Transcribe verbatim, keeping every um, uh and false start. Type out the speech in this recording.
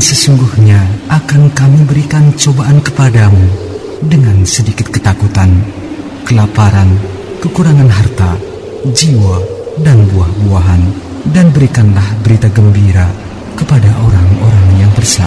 sesungguhnya akan kami berikan cobaan kepadamu dengan sedikit ketakutan, kelaparan, kekurangan harta, jiwa, dan buah-buahan, dan berikanlah berita gembira kepada orang-orang